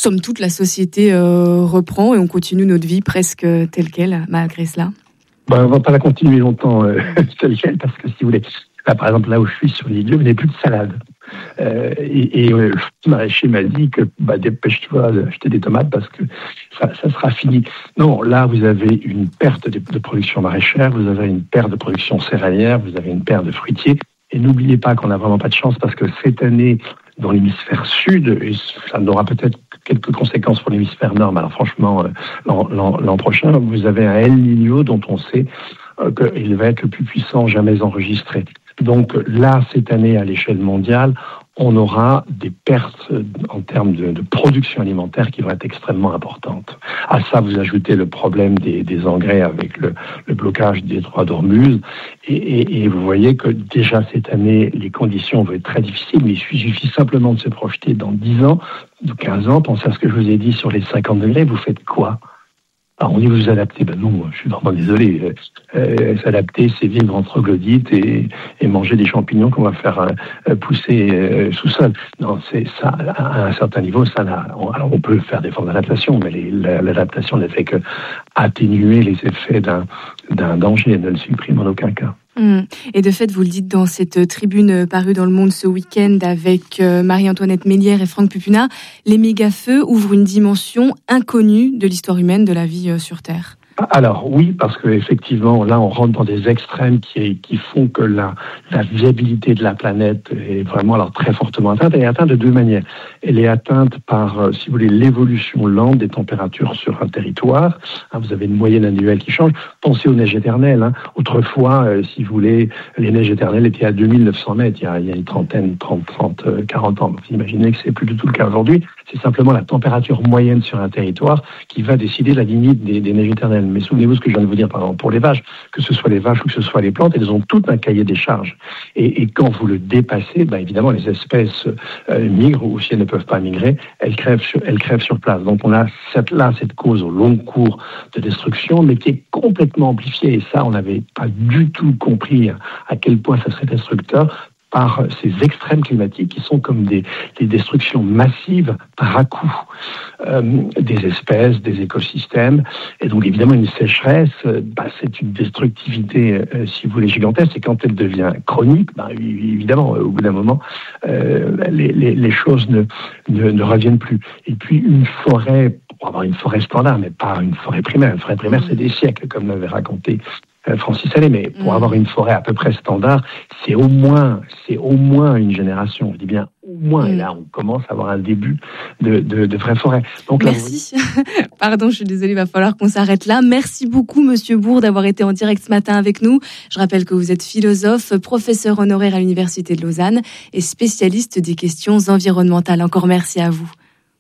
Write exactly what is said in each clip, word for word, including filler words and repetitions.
somme toute, la société euh, reprend et on continue notre vie presque telle qu'elle, malgré cela. Ben, on ne va pas la continuer longtemps euh, telle qu'elle, parce que si vous voulez, là, par exemple, là où je suis sur l'île, vous n'avez plus de salade. Euh, et et euh, le maraîcher m'a dit que bah, dépêche-toi d'acheter des tomates parce que ça, ça sera fini. Non, là, vous avez une perte de, de production maraîchère, vous avez une perte de production céréalière, vous avez une perte de fruitiers. Et n'oubliez pas qu'on n'a vraiment pas de chance parce que cette année, dans l'hémisphère sud, et ça aura peut-être quelques conséquences pour l'hémisphère nord, mais alors franchement, l'an, l'an, l'an prochain, vous avez un El Niño dont on sait euh, qu'il va être le plus puissant jamais enregistré. Donc là, cette année, à l'échelle mondiale, on aura des pertes en termes de, de production alimentaire qui vont être extrêmement importantes. À ça, vous ajoutez le problème des, des engrais avec le, le blocage des détroits d'Ormuz. Et, et, et vous voyez que déjà cette année, les conditions vont être très difficiles, mais il suffit simplement de se projeter dans dix ans, quinze ans. Pensez à ce que je vous ai dit sur les cinquante degrés, vous faites quoi ? Alors on dit vous vous adaptez, ben non, je suis vraiment désolé. Euh, s'adapter, c'est vivre en troglodyte et, et manger des champignons qu'on va faire euh, pousser euh, sous sol. Non, c'est ça, à un certain niveau, ça n'a, on, alors on peut faire des formes d'adaptation, mais les, la, l'adaptation ne fait que atténuer les effets d'un, d'un danger, elle ne le supprime en aucun cas. Mmh. Et de fait, vous le dites dans cette tribune parue dans Le Monde ce week-end avec Marie-Antoinette Mélière et Franck Pupuna, les méga-feux ouvrent une dimension inconnue de l'histoire humaine, de la vie sur Terre. Alors oui, parce qu'effectivement, là, on rentre dans des extrêmes qui, qui font que la, la viabilité de la planète est vraiment alors très fortement atteinte. Elle est atteinte de deux manières. Elle est atteinte par, si vous voulez, l'évolution lente des températures sur un territoire. Hein, vous avez une moyenne annuelle qui change. Pensez aux neiges éternelles. Hein. Autrefois, euh, si vous voulez, les neiges éternelles étaient à deux mille neuf cents mètres il y a, il y a une trentaine, trente, trente, quarante ans. Vous imaginez que c'est plus du tout le cas aujourd'hui. C'est simplement la température moyenne sur un territoire qui va décider la limite des, des neiges éternelles. Mais souvenez-vous ce que je viens de vous dire, par exemple, pour les vaches, que ce soit les vaches ou que ce soit les plantes, elles ont tout un cahier des charges. Et, et quand vous le dépassez, bah, évidemment, les espèces euh, migrent, ou si elles ne peuvent pas migrer, elles crèvent sur, elles crèvent sur place. Donc on a cette, là cette cause au long cours de destruction, mais qui est complètement amplifiée. Et ça, on n'avait pas du tout compris à quel point ça serait destructeur par ces extrêmes climatiques qui sont comme des, des destructions massives par à-coup euh, des espèces, des écosystèmes. Et donc évidemment une sécheresse, euh, bah, c'est une destructivité, euh, si vous voulez, gigantesque. Et quand elle devient chronique, bah, évidemment, euh, au bout d'un moment, euh, les, les, les choses ne, ne, ne reviennent plus. Et puis une forêt, pour avoir une forêt standard, mais pas une forêt primaire. Une forêt primaire, c'est des siècles, comme l'avait raconté Francis Allais, mais pour mmh. avoir une forêt à peu près standard, c'est au moins, c'est au moins une génération. Je dis bien au moins, mmh. et là on commence à avoir un début de, de, de vraie forêt. Donc, merci. Là, vous... Pardon, je suis désolée, il va falloir qu'on s'arrête là. Merci beaucoup, Monsieur Bourg, d'avoir été en direct ce matin avec nous. Je rappelle que vous êtes philosophe, professeur honoraire à l'Université de Lausanne et spécialiste des questions environnementales. Encore merci à vous.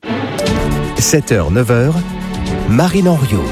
sept heures, neuf heures, Marine Henriot.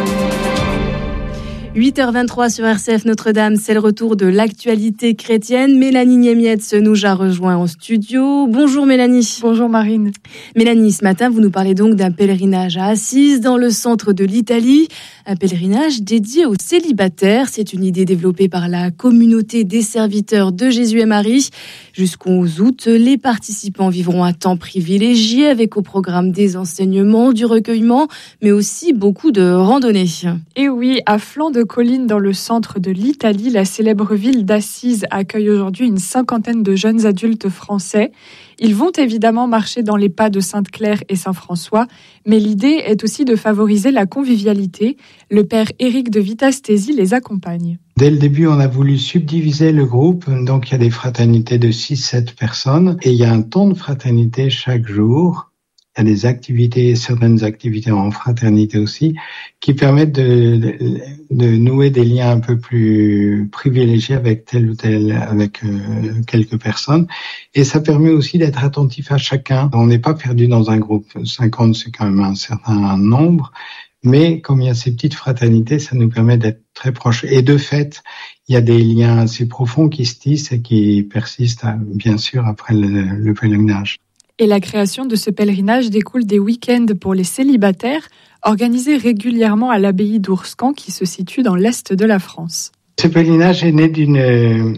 huit heures vingt-trois sur R C F Notre-Dame, c'est le retour de l'actualité chrétienne. Mélanie Niemietz nous a rejoint en studio. Bonjour Mélanie. Bonjour Marine. Mélanie, ce matin, vous nous parlez donc d'un pèlerinage à Assise, dans le centre de l'Italie. Un pèlerinage dédié aux célibataires. C'est une idée développée par la communauté des serviteurs de Jésus et Marie. Jusqu'au onze août, les participants vivront un temps privilégié avec au programme des enseignements, du recueillement, mais aussi beaucoup de randonnées. Et oui, à flanc de colline dans le centre de l'Italie, la célèbre ville d'Assise accueille aujourd'hui une cinquantaine de jeunes adultes français. Ils vont évidemment marcher dans les pas de Sainte-Claire et Saint-François, mais l'idée est aussi de favoriser la convivialité. Le père Éric de Vitastesi les accompagne. Dès le début, on a voulu subdiviser le groupe, donc il y a des fraternités de six sept personnes, et il y a un temps de fraternité chaque jour. Il y a des activités, certaines activités en fraternité aussi, qui permettent de, de, de nouer des liens un peu plus privilégiés avec telle ou telle, avec euh, quelques personnes. Et ça permet aussi d'être attentif à chacun. On n'est pas perdu dans un groupe. cinquante, c'est quand même un certain nombre. Mais comme il y a ces petites fraternités, ça nous permet d'être très proches. Et de fait, il y a des liens assez profonds qui se tissent et qui persistent, bien sûr, après le, le pèlerinage. Et la création de ce pèlerinage découle des week-ends pour les célibataires, organisés régulièrement à l'abbaye d'Ourscan, qui se situe dans l'est de la France. Ce pèlerinage est né d'une,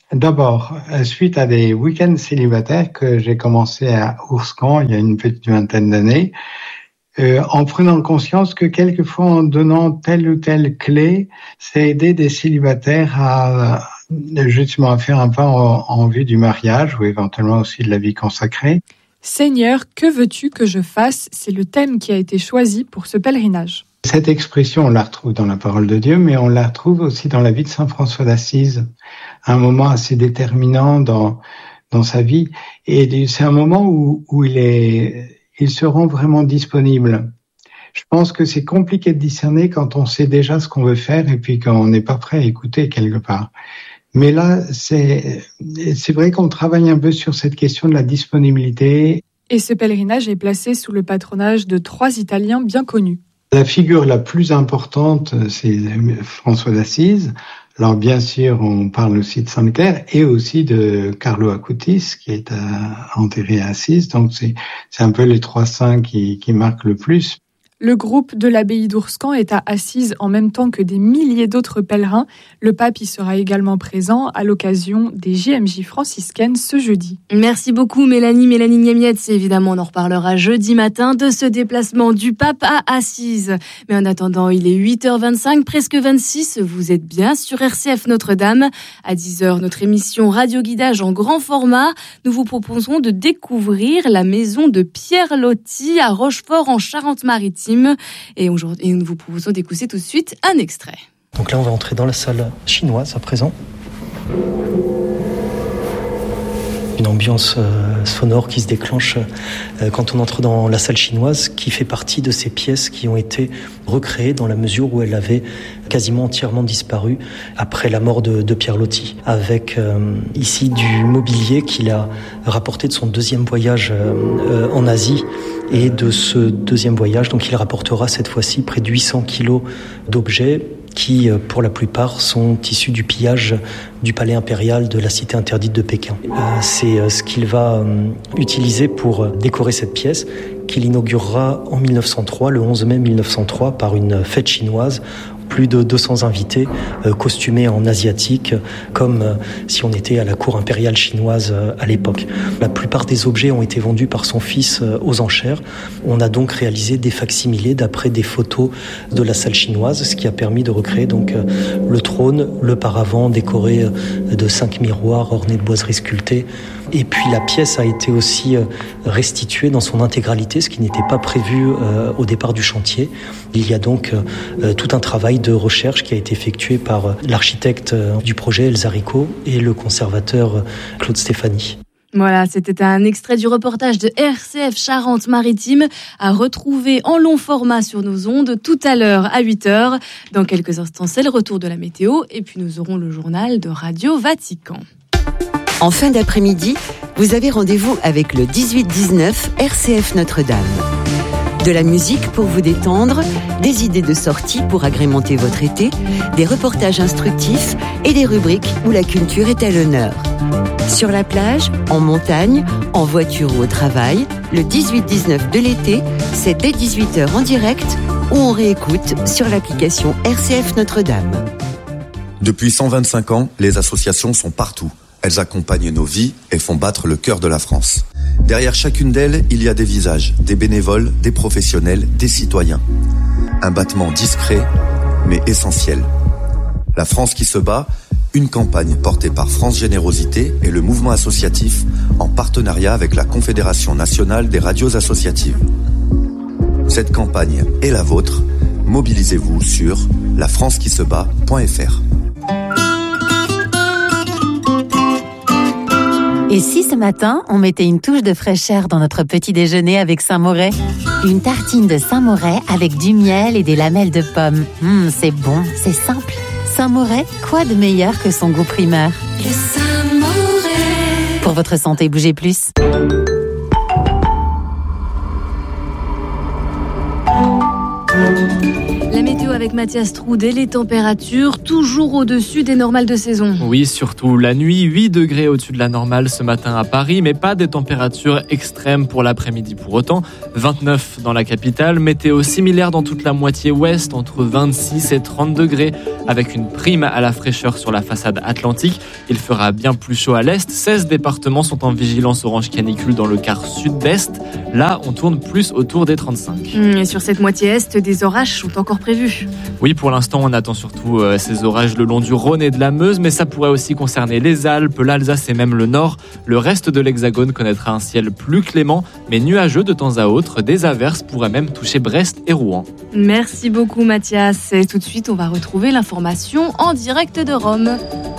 D'abord, suite à des week-ends célibataires que j'ai commencé à Ourscan il y a une petite vingtaine d'années, euh, en prenant conscience que quelquefois en donnant telle ou telle clé, ça a aidé des célibataires à justement à faire un pas en, en vue du mariage ou éventuellement aussi de la vie consacrée. Seigneur, que veux-tu que je fasse ? C'est le thème qui a été choisi pour ce pèlerinage. Cette expression, on la retrouve dans la parole de Dieu, mais on la retrouve aussi dans la vie de Saint François d'Assise, un moment assez déterminant dans dans sa vie. Et c'est un moment où, où il est, il se rend vraiment disponible. Je pense que c'est compliqué de discerner quand on sait déjà ce qu'on veut faire et puis quand on n'est pas prêt à écouter quelque part. Mais là, c'est, c'est vrai qu'on travaille un peu sur cette question de la disponibilité. Et ce pèlerinage est placé sous le patronage de trois Italiens bien connus. La figure la plus importante, c'est François d'Assise. Alors bien sûr, on parle aussi de Sainte-Claire et aussi de Carlo Acutis, qui est enterré à Assise. Donc c'est, c'est un peu les trois saints qui, qui marquent le plus. Le groupe de l'abbaye d'Ourscan est à Assise en même temps que des milliers d'autres pèlerins. Le pape y sera également présent à l'occasion des J M J franciscaines ce jeudi. Merci beaucoup Mélanie, Mélanie Niemietz. Évidemment, on en reparlera jeudi matin de ce déplacement du pape à Assise. Mais en attendant, il est huit heures vingt-cinq, presque vingt-six. Vous êtes bien sur R C F Notre-Dame. À dix heures, notre émission Radio Guidage en grand format. Nous vous proposons de découvrir la maison de Pierre Loti à Rochefort en Charente-Maritime. Et aujourd'hui, nous vous proposons d'écouter tout de suite un extrait. Donc là, on va entrer dans la salle chinoise à présent. Une ambiance euh, sonore qui se déclenche euh, quand on entre dans la salle chinoise, qui fait partie de ces pièces qui ont été recréées dans la mesure où elle avait quasiment entièrement disparu après la mort de, de Pierre Loti, avec euh, ici du mobilier qu'il a rapporté de son deuxième voyage euh, en Asie. Et de ce deuxième voyage, donc il rapportera cette fois-ci près de huit cents kilos d'objets qui, pour la plupart, sont issus du pillage du palais impérial de la cité interdite de Pékin. Euh, c'est ce qu'il va euh, utiliser pour décorer cette pièce, qu'il inaugurera en mille neuf cent trois, le onze mai mille neuf cent trois, par une fête chinoise. Plus de deux cents invités euh, costumés en asiatique, comme euh, si on était à la cour impériale chinoise euh, à l'époque. La plupart des objets ont été vendus par son fils euh, aux enchères. On a donc réalisé des facsimilés d'après des photos de la salle chinoise, ce qui a permis de recréer donc euh, le trône, le paravent décoré euh, de cinq miroirs ornés de boiseries sculptées. Et puis la pièce a été aussi restituée dans son intégralité, ce qui n'était pas prévu euh, au départ du chantier. Il y a donc euh, tout un travail de recherche qui a été effectué par l'architecte du projet Elsa Rico et le conservateur Claude Stéphanie. Voilà, c'était un extrait du reportage de R C F Charente-Maritime à retrouver en long format sur nos ondes tout à l'heure à huit heures. Dans quelques instants, c'est le retour de la météo et puis nous aurons le journal de Radio Vatican. En fin d'après-midi, vous avez rendez-vous avec le dix-huit dix-neuf R C F Notre-Dame. De la musique pour vous détendre, des idées de sortie pour agrémenter votre été, des reportages instructifs et des rubriques où la culture est à l'honneur. Sur la plage, en montagne, en voiture ou au travail, le dix-huit dix-neuf de l'été, c'est dès dix-huit heures en direct ou on réécoute sur l'application R C F Notre-Dame. Depuis cent vingt-cinq ans, les associations sont partout. Elles accompagnent nos vies et font battre le cœur de la France. Derrière chacune d'elles, il y a des visages, des bénévoles, des professionnels, des citoyens. Un battement discret, mais essentiel. La France qui se bat, une campagne portée par France Générosité et le mouvement associatif en partenariat avec la Confédération nationale des radios associatives. Cette campagne est la vôtre. Mobilisez-vous sur la france qui se bat point f r. Et si ce matin, on mettait une touche de fraîcheur dans notre petit déjeuner avec Saint-Moret ? Une tartine de Saint-Moret avec du miel et des lamelles de pommes. Hum, c'est bon, c'est simple. Saint-Moret, quoi de meilleur que son goût primeur ? Le Saint-Moret. Pour votre santé, bougez plus. La météo avec avec Mathias Troudet, les températures toujours au-dessus des normales de saison. Oui, surtout la nuit, huit degrés au-dessus de la normale ce matin à Paris, mais pas des températures extrêmes pour l'après-midi pour autant. vingt-neuf dans la capitale, météo similaire dans toute la moitié ouest, entre vingt-six et trente degrés, avec une prime à la fraîcheur sur la façade atlantique. Il fera bien plus chaud à l'est, seize départements sont en vigilance orange canicule dans le quart sud-est. Là, on tourne plus autour des trente-cinq. Et sur cette moitié est, des orages sont encore prévus. Oui, pour l'instant, on attend surtout euh, ces orages le long du Rhône et de la Meuse, mais ça pourrait aussi concerner les Alpes, l'Alsace et même le Nord. Le reste de l'Hexagone connaîtra un ciel plus clément, mais nuageux de temps à autre. Des averses pourraient même toucher Brest et Rouen. Merci beaucoup Mathias. Et tout de suite, on va retrouver l'information en direct de Rome.